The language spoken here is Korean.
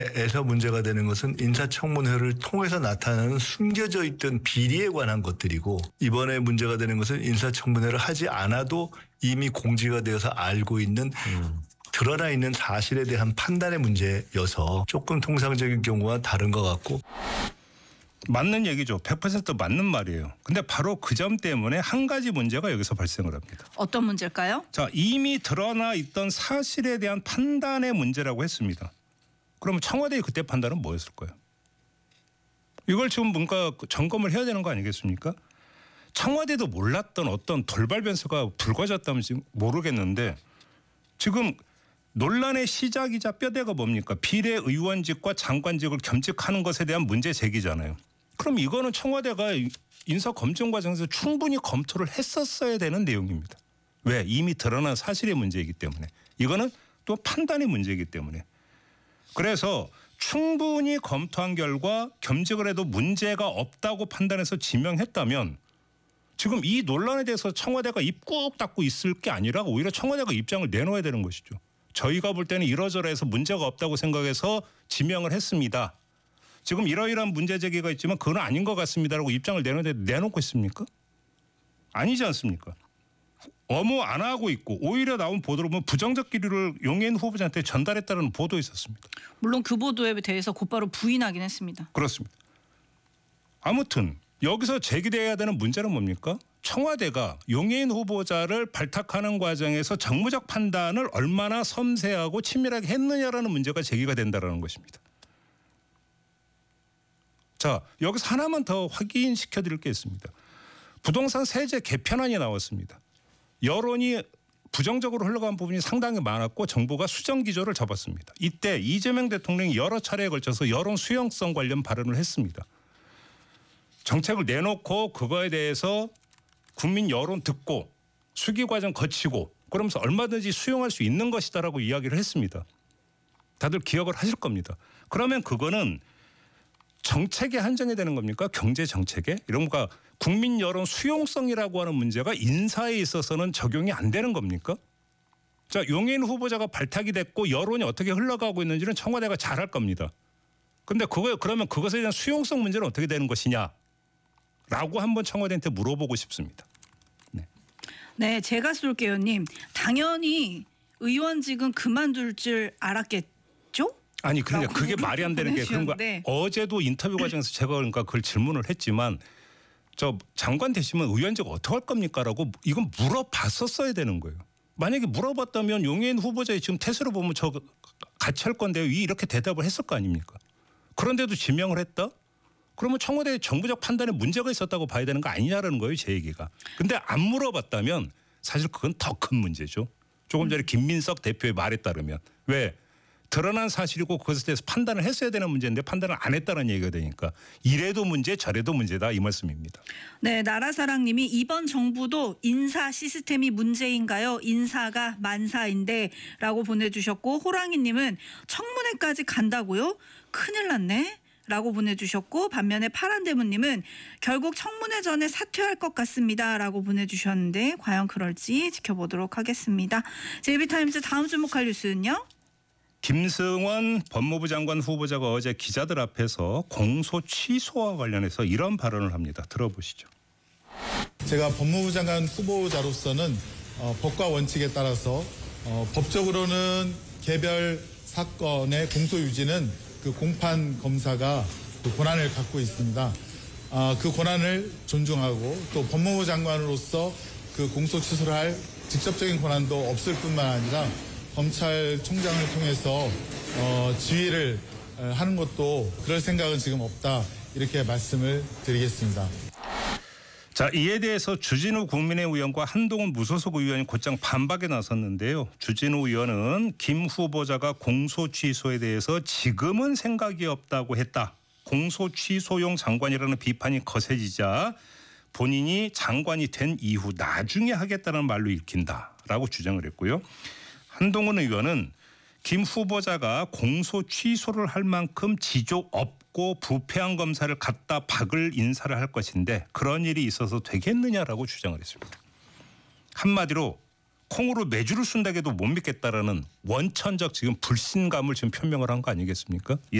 에서 문제가 되는 것은 인사청문회를 통해서 나타나는 숨겨져 있던 비리에 관한 것들이고, 이번에 문제가 되는 것은 인사청문회를 하지 않아도 이미 공지가 되어서 알고 있는 드러나 있는 사실에 대한 판단의 문제여서 조금 통상적인 경우와 다른 것 같고. 맞는 얘기죠. 100% 맞는 말이에요. 근데 바로 그 점 때문에 한 가지 문제가 여기서 발생을 합니다. 어떤 문제일까요? 자, 이미 드러나 있던 사실에 대한 판단의 문제라고 했습니다. 그러면 청와대의 그때 판단은 뭐였을 거예요? 이걸 지금 뭔가 점검을 해야 되는 거 아니겠습니까? 청와대도 몰랐던 어떤 돌발 변수가 불거졌다면 지금 모르겠는데, 지금 논란의 시작이자 뼈대가 뭡니까? 비례의원직과 장관직을 겸직하는 것에 대한 문제 제기잖아요. 그럼 이거는 청와대가 인사검증 과정에서 충분히 검토를 했었어야 되는 내용입니다. 왜? 이미 드러난 사실의 문제이기 때문에. 이거는 또 판단의 문제이기 때문에. 그래서 충분히 검토한 결과 겸직을 해도 문제가 없다고 판단해서 지명했다면 지금 이 논란에 대해서 청와대가 입 꾹 닫고 있을 게 아니라 오히려 청와대가 입장을 내놓아야 되는 것이죠. 저희가 볼 때는 이러저러해서 문제가 없다고 생각해서 지명을 했습니다. 지금 이러이러한 문제 제기가 있지만 그건 아닌 것 같습니다라고 입장을 내놓고 있습니까? 아니지 않습니까? 어무 안 하고 있고 오히려 나온 보도로 보면 부정적 기류를 용해인 후보자한테 전달했다는 보도 있었습니다. 물론 그 보도에 대해서 곧바로 부인하긴 했습니다. 그렇습니다. 아무튼 여기서 제기돼야 되는 문제는 뭡니까? 청와대가 용해인 후보자를 발탁하는 과정에서 정무적 판단을 얼마나 섬세하고 친밀하게 했느냐라는 문제가 제기가 된다는 것입니다. 자, 여기서 하나만 더 확인시켜 드릴 게 있습니다. 부동산 세제 개편안이 나왔습니다. 여론이 부정적으로 흘러간 부분이 상당히 많았고 정부가 수정 기조를 잡았습니다. 이때 이재명 대통령이 여러 차례에 걸쳐서 여론 수용성 관련 발언을 했습니다. 정책을 내놓고 그거에 대해서 국민 여론 듣고 수기 과정 거치고 그러면서 얼마든지 수용할 수 있는 것이다라고 이야기를 했습니다. 다들 기억을 하실 겁니다. 그러면 그거는 정책에 한정이 되는 겁니까? 경제 정책에? 이런 거가 국민 여론 수용성이라고 하는 문제가 인사에 있어서는 적용이 안 되는 겁니까? 자, 용해인 후보자가 발탁이 됐고 여론이 어떻게 흘러가고 있는지는 청와대가 잘할 겁니다. 근데 그러면 그것에 대한 수용성 문제는 어떻게 되는 것이냐? 라고 한번 청와대한테 물어보고 싶습니다. 네, 제가 쏠게요님. 당연히 의원직은 그만둘 줄 알았겠죠? 아니 그러니까 그게 말이 안 되는 게 그런 거. 어제도 인터뷰 과정에서 제가 그러니까 그걸 질문을 했지만 저 장관 되시면 의원직 어떻게 할 겁니까라고 이건 물어봤었어야 되는 거예요. 만약에 물어봤다면 용해인 후보자의 지금 태세로 보면 저 같이 할 건데요. 이렇게 대답을 했을 거 아닙니까? 그런데도 지명을 했다? 그러면 청와대의 정부적 판단에 문제가 있었다고 봐야 되는 거 아니냐라는 거예요. 제 얘기가. 근데 안 물어봤다면 사실 그건 더 큰 문제죠. 조금 전에 김민석 대표의 말에 따르면. 왜? 드러난 사실이고 그것에 대해서 판단을 했어야 되는 문제인데 판단을 안 했다는 얘기가 되니까 이래도 문제 저래도 문제다 이 말씀입니다. 네, 나라사랑님이 이번 정부도 인사 시스템이 문제인가요? 인사가 만사인데 라고 보내주셨고, 호랑이님은 청문회까지 간다고요? 큰일 났네? 라고 보내주셨고, 반면에 파란대문님은 결국 청문회 전에 사퇴할 것 같습니다 라고 보내주셨는데 과연 그럴지 지켜보도록 하겠습니다. JB타임즈 다음 주목할 뉴스는요? 김승원 법무부 장관 후보자가 어제 기자들 앞에서 공소 취소와 관련해서 이런 발언을 합니다. 들어보시죠. 제가 법무부 장관 후보자로서는 법과 원칙에 따라서 법적으로는 개별 사건의 공소 유지는 그 공판 검사가 그 권한을 갖고 있습니다. 그 권한을 존중하고 또 법무부 장관으로서 그 공소 취소를 할 직접적인 권한도 없을 뿐만 아니라 검찰총장을 통해서 지휘를 하는 것도 그럴 생각은 지금 없다 이렇게 말씀을 드리겠습니다. 자, 이에 대해서 주진우 국민의힘 의원과 한동훈 무소속 의원이 곧장 반박에 나섰는데요. 주진우 의원은 김 후보자가 공소 취소에 대해서 지금은 생각이 없다고 했다. 공소 취소용 장관이라는 비판이 거세지자 본인이 장관이 된 이후 나중에 하겠다는 말로 읽힌다라고 주장을 했고요. 한동훈 의원은 김 후보자가 공소 취소를 할 만큼 지조 없고 부패한 검사를 갖다 박을 인사를 할 것인데 그런 일이 있어서 되겠느냐라고 주장을 했습니다. 한마디로 콩으로 매주를 쓴다고 해도 못 믿겠다라는 원천적 지금 불신감을 지금 표명을 한 거 아니겠습니까?